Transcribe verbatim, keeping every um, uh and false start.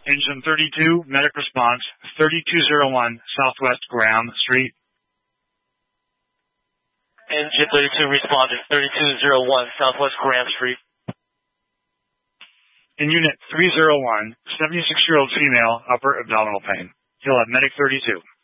Engine thirty-two, medic response, thirty-two oh one Southwest Graham Street. Engine thirty-two responding, thirty-two oh one Southwest Graham Street. In Unit three oh one, seventy-six-year-old female, upper abdominal pain. He'll have medic thirty-two.